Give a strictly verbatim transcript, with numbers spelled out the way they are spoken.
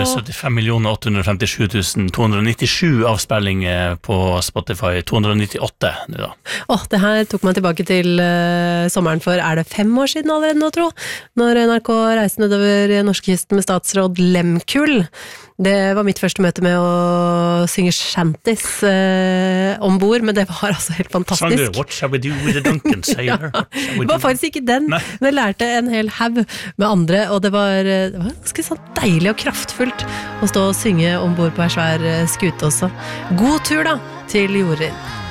syttifem millioner åtte hundre femtisju tusen to hundre nittisju avspillinger på Spotify, to hundre nittiåtte nu da. Åh, det her tok meg tilbake til uh, sommeren for, er det fem år siden allerede nå, tro? Når N R K reiste nedover norskekysten med statsråd Lemkull. Det var mitt første møte med å synge shanties uh, ombord, men det var altså helt fantastisk. Sang du, what shall we do with the Duncan sailor? Ja, det var faktisk ikke den, Nei. men jeg lærte en hel haug med andre, og det var, det var ganske sånn deilig og kraftfullt å stå og synge ombord på en svær skute også. God tur da, til Jorunn.